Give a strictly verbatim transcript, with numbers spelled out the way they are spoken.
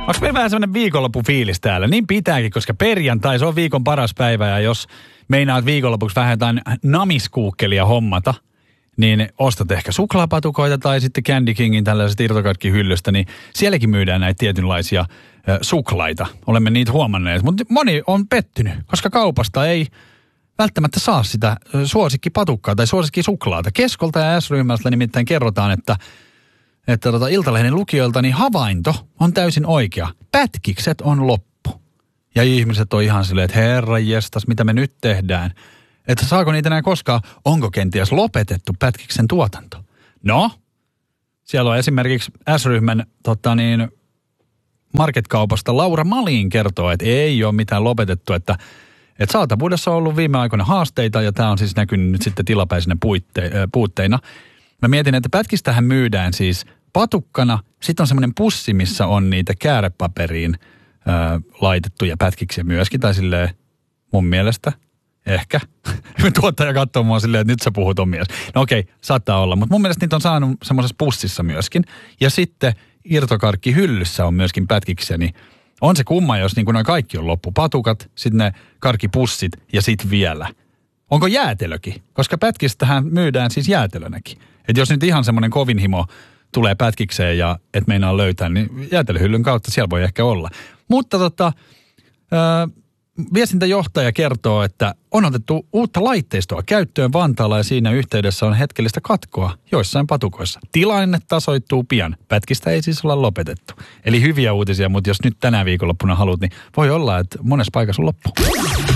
Onko meillä vähän semmoinen viikonloppufiilis täällä? Niin pitääkin, koska perjantai, se on viikon paras päivä ja jos meinaat viikonlopuksi vähän jotain namiskuukkelia hommata, niin ostat ehkä suklaapatukoita tai sitten Candy Kingin tällaiset irtokarkkihyllystä, niin sielläkin myydään näitä tietynlaisia äh, suklaita. Olemme niitä huomanneet, mutta moni on pettynyt, koska kaupasta ei välttämättä saa sitä suosikkipatukkaa tai suosikkisuklaata. Keskolta ja S-ryhmästä nimittäin kerrotaan, että, että tota Iltalehden lukijoilta niin havainto on täysin oikea. Pätkikset on loppu. Ja ihmiset on ihan silleen, että herranjestas, mitä me nyt tehdään? Että saako niitä enää koskaan? Onko kenties lopetettu pätkiksen tuotanto? No, siellä on esimerkiksi S-ryhmän tota niin, marketkaupasta Laura Malin kertoo, että ei ole mitään lopetettu, että Että saatavuudessa on ollut viime aikoina haasteita ja tämä on siis näkynyt nyt sitten tilapäisenä puitte- puutteina. Mä mietin, että pätkistähän myydään siis patukkana. Sitten on semmoinen pussi, missä on niitä käärepaperiin ää, laitettuja pätkiksiä myöskin. Tai silleen mun mielestä ehkä. Tuottaja katsoo mua silleen, että nyt sä puhut on mies. No okei, saattaa olla. Mutta mun mielestä niitä on saanut semmoisessa pussissa myöskin. Ja sitten irtokarkkihyllyssä on myöskin pätkiksiä, niin on se kumma, jos niin kuin noin kaikki on loppu. Patukat, sitten ne karkkipussit ja sitten vielä. Onko jäätelökin? Koska pätkistähän myydään siis jäätelönäkin. Että jos nyt ihan semmoinen kovin himo tulee pätkikseen ja et meinaa löytää, niin jäätelöhyllyn kautta siellä voi ehkä olla. Mutta tota, ö, viestintäjohtaja kertoo, että on otettu uutta laitteistoa käyttöön Vantaalla ja siinä yhteydessä on hetkellistä katkoa joissain patukoissa. Tilanne tasoittuu pian. Pätkistä ei siis olla lopetettu. Eli hyviä uutisia, mutta jos nyt tänä viikonloppuna haluat, niin voi olla, että monessa paikassa on loppu.